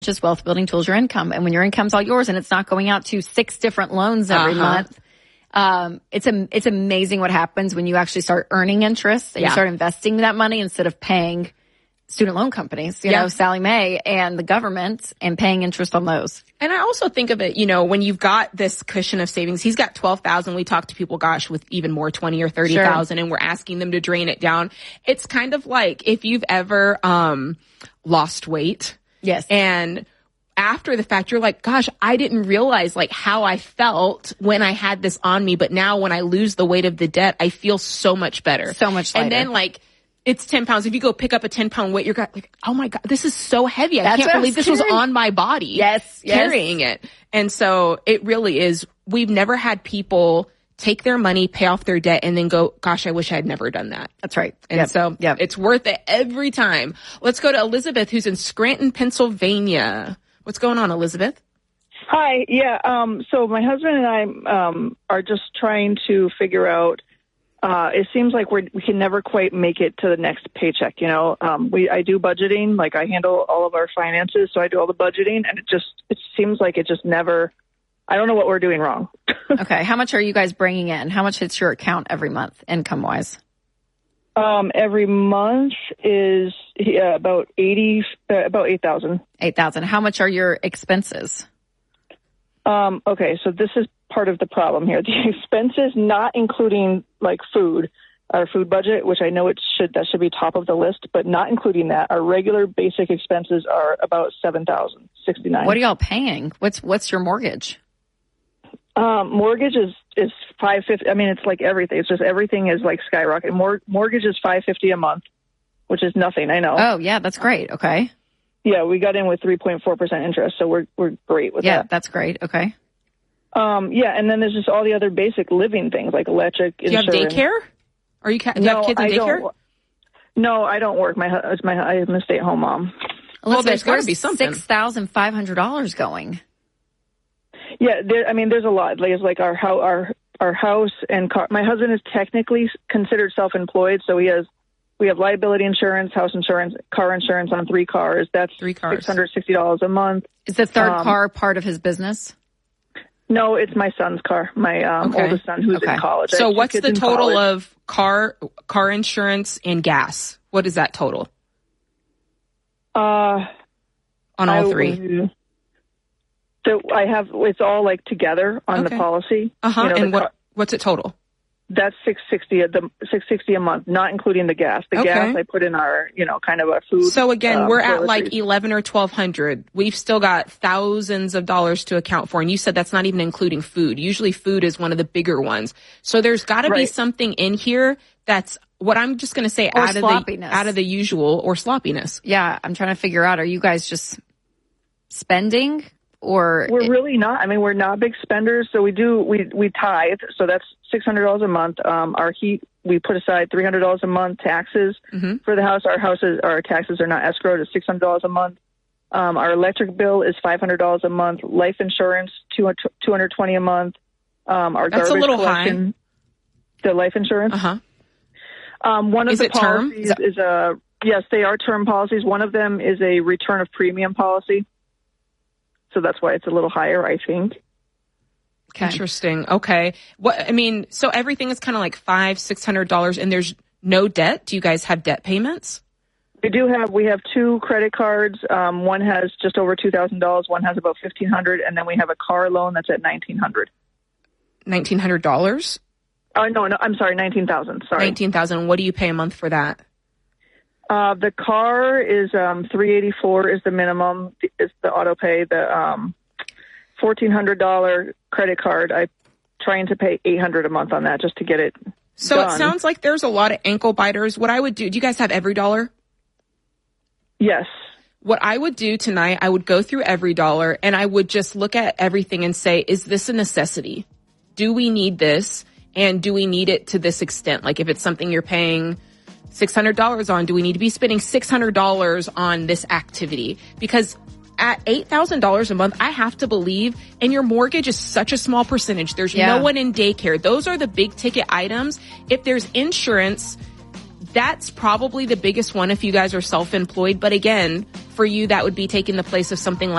just wealth building tools your income. And when your income's all yours and it's not going out to 6 different loans every month, it's amazing what happens when you actually start earning interest and you start investing that money instead of paying student loan companies, you know, Sallie Mae and the government, and paying interest on those. And I also think of it, you know, when you've got this cushion of savings, he's got 12,000. We talk to people, gosh, with even more, 20 or 30,000, and we're asking them to drain it down. It's kind of like if you've ever, lost weight. Yes. And after the fact, you're like, gosh, I didn't realize like how I felt when I had this on me. But now when I lose the weight of the debt, I feel so much better. So much lighter. And then like, it's 10 pounds. If you go pick up a 10-pound weight, you're like, oh my God, this is so heavy. I can't believe this was on my body. Yes. Carrying it. And so it really is. We've never had people take their money, pay off their debt, and then go, gosh, I wish I had never done that. That's right. And so it's worth it every time. Let's go to Elizabeth, who's in Scranton, Pennsylvania. What's going on, Elizabeth? Hi. Yeah. So my husband and I are just trying to figure out. It seems like we can never quite make it to the next paycheck. You know, I do budgeting, like I handle all of our finances. So I do all the budgeting, and it seems like it just never, I don't know what we're doing wrong. Okay. How much are you guys bringing in? How much hits your account every month, income wise? Every month is about 8,000. 8,000. How much are your expenses? Okay. So this is part of the problem here. The expenses, not including like food, our food budget, which I know that should be top of the list, but not including that, our regular basic expenses are about $7,069. What are y'all paying? What's your mortgage? Mortgage is $550. I mean, it's like everything. It's just everything is like skyrocketing. Mortgage is $550 a month, which is nothing. I know. Oh yeah, that's great. Okay. Yeah, we got in with 3.4% interest, so we're great with that. Yeah, that's great. Okay. Yeah, and then there's just all the other basic living things like electric, insurance. Do you have daycare? Do you have kids in daycare? No, I don't work. I'm a stay-at-home mom. Well, there's got to be something. $6,500 going. Yeah, there's a lot. There's like our house and car. My husband is technically considered self-employed, so we have liability insurance, house insurance, car insurance on 3 cars. That's $660 a month. Is the third car part of his business? No, it's my son's car, my oldest son who's in college. So what's the total of car insurance and gas? What is that total? On all 3? So it's all like together on the policy. You know, and what's it total? That's $660 a month, not including the gas. The gas I put in our, kind of a food. So again, we're at like 1,100 or 1,200. We've still got thousands of dollars to account for. And you said that's not even including food. Usually food is one of the bigger ones. So there's got to be something in here that's what I'm just going to say out of the usual, or sloppiness. Yeah. I'm trying to figure out, are you guys just spending? Or we're really not. I mean, we're not big spenders, so we tithe, so that's $600 a month. Our heat, we put aside $300 a month. Taxes for the house. Our taxes are not escrowed. It's $600 a month. Our electric bill is $500 a month. Life insurance, $220 a month. Our that's garbage a little collection, high. The life insurance. One of the policies is yes, they are term policies. One of them is a return of premium policy. So that's why it's a little higher, I think. Okay. Interesting. Okay. So everything is kind of like $500-$600 and there's no debt. Do you guys have debt payments? We have 2 credit cards. One has just over $2,000. One has about $1,500. And then we have a car loan that's at $1,900. $1,900? Oh, no, I'm sorry. $19,000. Sorry. $19,000. What do you pay a month for that? The car is $384 is the minimum. Is the auto pay. The $1,400 credit card. I'm trying to pay $800 a month on that just to get it. So done. It sounds like there's a lot of ankle biters. What I would do you guys have EveryDollar? Yes. What I would do tonight, I would go through EveryDollar and I would just look at everything and say, is this a necessity? Do we need this? And do we need it to this extent? Like if it's something you're paying $600 on, do we need to be spending $600 on this activity? Because at $8,000 a month, I have to believe, and your mortgage is such a small percentage. There's no one in daycare. Those are the big ticket items. If there's insurance, that's probably the biggest one if you guys are self-employed. But again, for you, that would be taking the place of something